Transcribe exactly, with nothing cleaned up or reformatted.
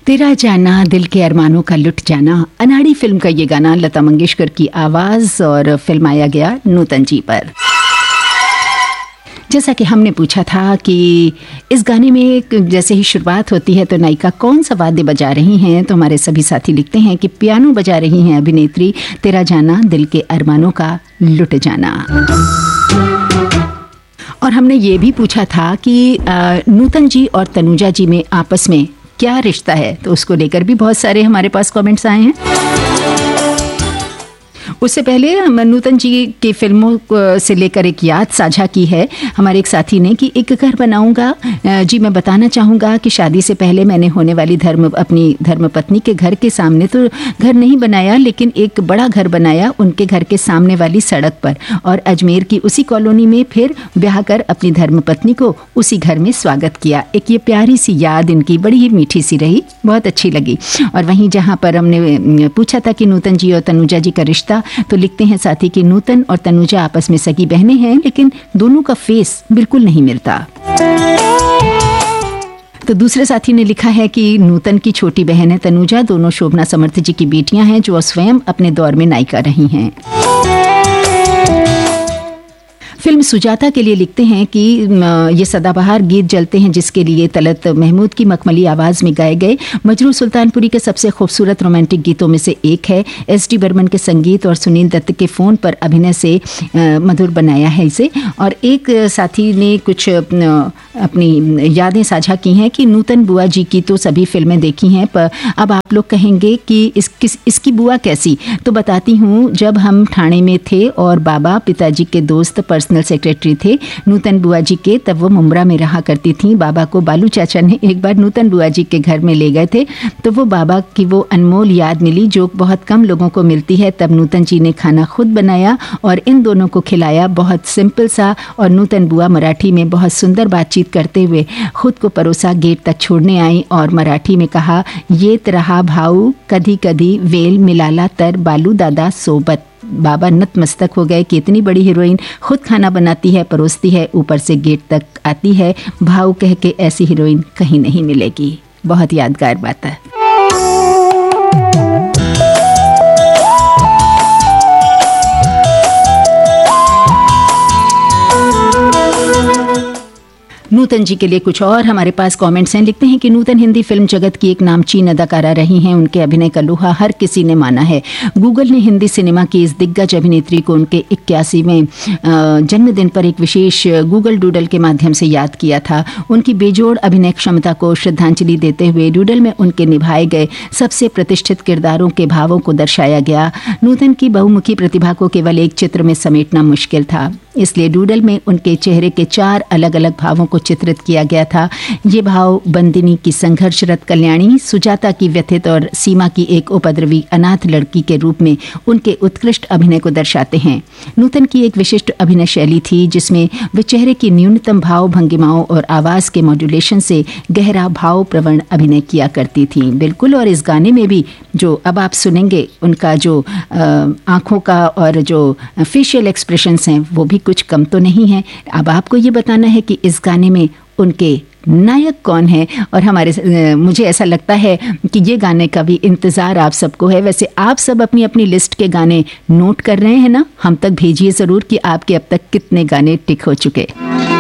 तेरा जाना दिल के अरमानों का लुट जाना, अनाड़ी फिल्म का ये गाना, लता मंगेशकर की आवाज और फिल्माया गया नूतन जी पर। जैसा कि हमने पूछा था कि इस गाने में जैसे ही शुरुआत होती है तो नायिका कौन सा वाद्य बजा रही हैं, तो हमारे सभी साथी लिखते हैं कि पियानो बजा रही हैं अभिनेत्री तेरा जाना दिल के अरमानों का लुट जाना। और हमने ये भी पूछा था कि नूतन जी और तनुजा जी में आपस में क्या रिश्ता है, तो उसको लेकर भी बहुत सारे हमारे पास कमेंट्स आए हैं। उससे पहले नूतन जी की फिल्मों से लेकर एक याद साझा की है हमारे एक साथी ने कि एक घर बनाऊंगा जी, मैं बताना चाहूँगा कि शादी से पहले मैंने होने वाली धर्म अपनी धर्मपत्नी के घर के सामने तो घर नहीं बनाया, लेकिन एक बड़ा घर बनाया उनके घर के सामने वाली सड़क पर, और अजमेर की उसी कॉलोनी में फिर ब्याह कर अपनी धर्मपत्नी को उसी घर में स्वागत किया। एक ये प्यारी सी याद इनकी बड़ी ही मीठी सी रही, बहुत अच्छी लगी। और वहीं जहाँ पर हमने पूछा था कि नूतन जी और तनुजा जी का रिश्ता, तो लिखते हैं साथी कि नूतन और तनुजा आपस में सगी बहनें हैं, लेकिन दोनों का फेस बिल्कुल नहीं मिलता। तो दूसरे साथी ने लिखा है कि नूतन की छोटी बहन है तनुजा, दोनों शोभना समर्थ जी की बेटियां हैं जो स्वयं अपने दौर में नायिका रही हैं। फिल्म सुजाता के लिए लिखते हैं कि ये सदाबहार गीत जलते हैं जिसके लिए तलत महमूद की मखमली आवाज में गाए गए मजरू सुल्तानपुरी के सबसे खूबसूरत रोमांटिक गीतों में से एक है। एस डी बर्मन के संगीत और सुनील दत्त के फोन पर अभिनय से मधुर बनाया है इसे। और एक साथी ने कुछ अपनी यादें साझा की हैं कि नूतन बुआ जी की तो सभी फिल्में देखी हैं, पर अब आप लोग कहेंगे कि इस किस इसकी बुआ कैसी, तो बताती हूँ। जब हम ठाणे में थे और बाबा पिताजी के दोस्त पर्सनल सेक्रेटरी थे नूतन बुआ जी के, तब वो मुंब्रा में रहा करती थी। बाबा को बालू चाचा ने एक बार नूतन बुआ जी के घर में ले गए थे, तो वो बाबा की वो अनमोल याद मिली जो बहुत कम लोगों को मिलती है। तब नूतन जी ने खाना खुद बनाया और इन दोनों को खिलाया, बहुत सिंपल सा। और नूतन बुआ मराठी में बहुत सुंदर बातचीत करते हुए खुद को परोसा गेट तक छोड़ने आई और मराठी में कहा, ये रहा भाऊ कधी कधी वेल मिलाला तर बालू दादा सोबत। बाबा नतमस्तक हो गए कि इतनी बड़ी हीरोइन खुद खाना बनाती है, परोसती है, ऊपर से गेट तक आती है। भाऊ कह के ऐसी हीरोइन कहीं नहीं मिलेगी। बहुत यादगार बात है। नूतन जी के लिए कुछ और हमारे पास कमेंट्स हैं। लिखते हैं कि नूतन हिंदी फिल्म जगत की एक नामचीन अदाकारा रही हैं, उनके अभिनय का लोहा हर किसी ने माना है। गूगल ने हिंदी सिनेमा की इस दिग्गज अभिनेत्री को उनके इक्यासीवें जन्मदिन पर एक विशेष गूगल डूडल के माध्यम से याद किया था। उनकी बेजोड़ अभिनय क्षमता को श्रद्धांजलि देते हुए डूडल में उनके निभाए गए सबसे प्रतिष्ठित किरदारों के भावों को दर्शाया गया। नूतन की बहुमुखी प्रतिभा को केवल एक चित्र में समेटना मुश्किल था, इसलिए डूडल में उनके चेहरे के चार अलग अलग भावों को चित्रित किया गया था। ये भाव बंदिनी की संघर्षरत कल्याणी, सुजाता की व्यथित और सीमा की एक उपद्रवी अनाथ लड़की के रूप में उनके उत्कृष्ट अभिनय को दर्शाते हैं। नूतन की एक विशिष्ट अभिनय शैली थी जिसमें वे चेहरे की न्यूनतम भाव भंगिमाओं और आवाज के मॉड्यूलेशन से गहरा भाव प्रवण अभिनय किया करती थी। बिल्कुल। और इस गाने में भी जो अब आप सुनेंगे उनका जो आंखों का और जो फेशियल एक्सप्रेशंस हैं वो भी कुछ कम तो नहीं है। अब आपको ये बताना है कि इस गाने में उनके नायक कौन है, और हमारे मुझे ऐसा लगता है कि ये गाने का भी इंतज़ार आप सबको है। वैसे आप सब अपनी अपनी लिस्ट के गाने नोट कर रहे हैं ना, हम तक भेजिए ज़रूर कि आपके अब तक कितने गाने टिक हो चुके।